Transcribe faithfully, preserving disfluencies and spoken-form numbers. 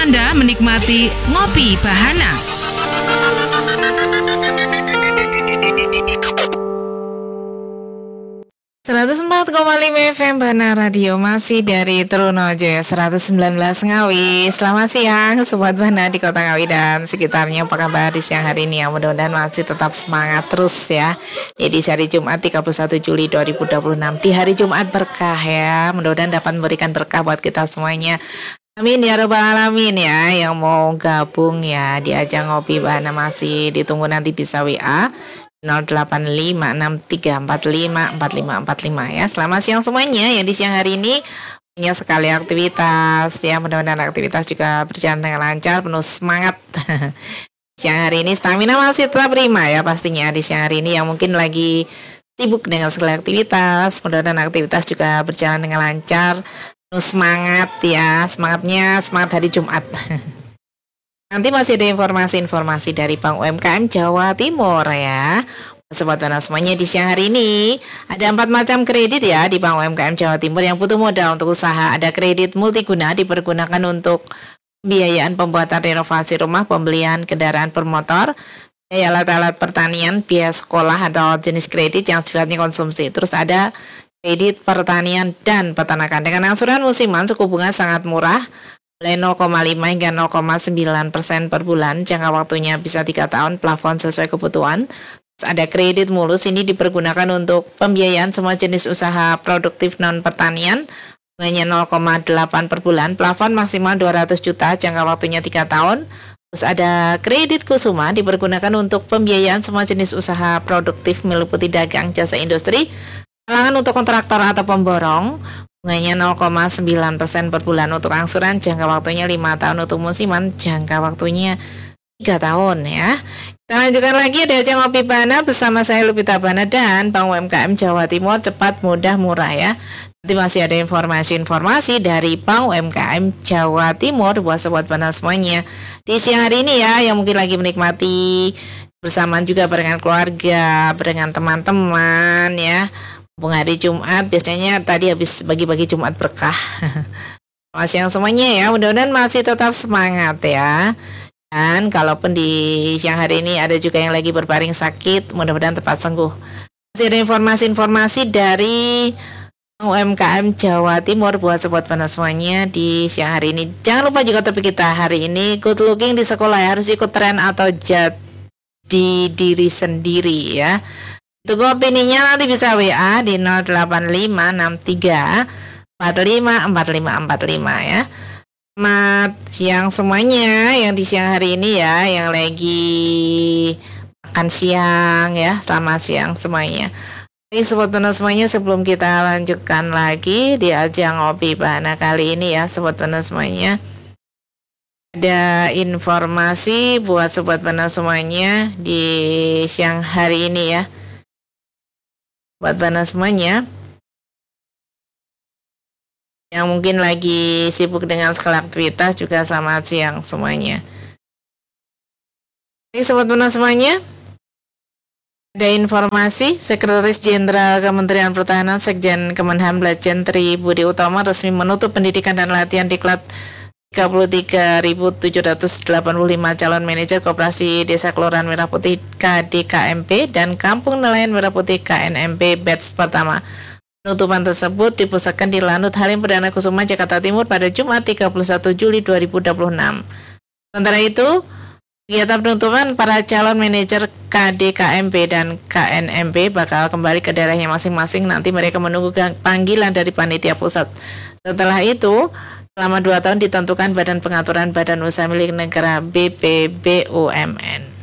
Anda menikmati Ngopi Bahana. seratus empat koma lima F M Bahana Radio, masih dari Trunojoyo seratus sembilan belas Ngawi. Selamat siang Sobat Bahana di Kota Ngawi dan sekitarnya. Apa kabar di siang hari ini ya? Mudah-mudahan masih tetap semangat terus ya. Edisi hari Jumat tiga puluh satu Juli dua ribu dua puluh enam, di hari Jumat berkah ya. Mudah-mudahan dapat memberikan berkah buat kita semuanya. Amin ya rabbal alamin ya. Yang mau gabung ya di ajang Ngopi Bahana masih ditunggu, nanti bisa W A nol delapan lima enam tiga empat lima empat lima empat lima ya. Selamat siang semuanya ya. Di siang hari ini punya sekali aktivitas ya. Mudah-mudahan aktivitas juga berjalan dengan lancar, penuh semangat. Siang hari ini stamina masih tetap prima ya pastinya. Di siang hari ini yang mungkin lagi sibuk dengan segala aktivitas, mudah-mudahan aktivitas juga berjalan dengan lancar, penuh semangat ya. Semangatnya semangat hari Jumat. Nanti masih ada informasi-informasi dari Bank U M K M Jawa Timur ya. Sobat Bahana semuanya, di siang hari ini ada empat macam kredit ya di Bank U M K M Jawa Timur yang butuh modal untuk usaha. Ada kredit multiguna dipergunakan untuk pembiayaan pembuatan renovasi rumah, pembelian kendaraan bermotor, biaya alat-alat pertanian, biaya sekolah atau jenis kredit yang sifatnya konsumsi. Terus ada kredit pertanian dan peternakan dengan angsuran musiman, suku bunga sangat murah, mulai nol koma lima hingga nol koma sembilan persen per bulan. Jangka waktunya bisa tiga tahun, plafon sesuai kebutuhan. Terus ada kredit mulus, ini dipergunakan untuk pembiayaan semua jenis usaha produktif non pertanian. Bunganya nol koma delapan per bulan, plafon maksimal dua ratus juta, jangka waktunya tiga tahun. Terus ada kredit kusuma, dipergunakan untuk pembiayaan semua jenis usaha produktif meliputi dagang, jasa industri, kalangan untuk kontraktor atau pemborong. Bunganya nol koma sembilan persen per bulan, untuk angsuran jangka waktunya lima tahun, untuk musiman jangka waktunya tiga tahun ya. Kita lanjutkan lagi, ada ajang Ngopi Bahana bersama saya Lupita Bahana dan Bank U M K M Jawa Timur, cepat, mudah, murah ya. Nanti masih ada informasi-informasi dari Bank U M K M Jawa Timur buat Sobat Bahana semuanya di siang hari ini ya, yang mungkin lagi menikmati bersamaan juga dengan keluarga, dengan teman-teman ya. Mumpung hari Jumat, biasanya tadi habis bagi-bagi Jumat berkah. Selamat siang semuanya ya, mudah-mudahan masih tetap semangat ya. Dan kalaupun di siang hari ini ada juga yang lagi berbaring sakit, mudah-mudahan tepat sembuh. Masih ada informasi-informasi dari U M K M Jawa Timur buat Sobat Bahana semuanya di siang hari ini. Jangan lupa juga topik kita hari ini, good looking di sekolah ya, harus ikut tren atau jadi diri sendiri ya. Untuk opininya nanti bisa W A di nol delapan lima enam tiga empat lima empat lima empat lima ya. Selamat siang semuanya yang di siang hari ini ya, yang lagi makan siang ya. Selamat siang semuanya. Ini Sobat Bahana semuanya, sebelum kita lanjutkan lagi di ajang Ngopi Bahana kali ini ya Sobat Bahana semuanya, ada informasi buat Sobat Bahana semuanya di siang hari ini ya. Buat Bahana semuanya yang mungkin lagi sibuk dengan segala aktivitas juga, selamat siang semuanya. Ini Sobat Bahana semuanya, ada informasi Sekretaris Jenderal Kementerian Pertahanan Sekjen Kemenhan Blajen Tri Budi Utomo resmi menutup pendidikan dan latihan diklat tiga puluh tiga ribu tujuh ratus delapan puluh lima calon manajer Koperasi Desa Kelurahan Merah Putih K D K M P dan Kampung Nelayan Merah Putih K N M P batch pertama. Penutupan tersebut dipusatkan di Lanut Halim Perdana Kusuma, Jakarta Timur pada Jumat tiga puluh satu Juli dua ribu dua puluh enam. Sementara itu, kegiatan penutupan para calon manajer K D K M P dan K N M P bakal kembali ke daerahnya masing-masing. Nanti mereka menunggu panggilan dari panitia pusat. Setelah itu, selama dua tahun ditentukan Badan Pengaturan Badan Usaha Milik Negara B P B U M N.